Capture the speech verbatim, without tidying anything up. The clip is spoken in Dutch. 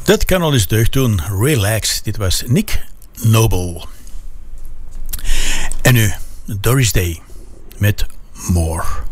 Dat kan al eens deugd doen. Relax. Dit was Nick Noble. En nu Doris Day met More.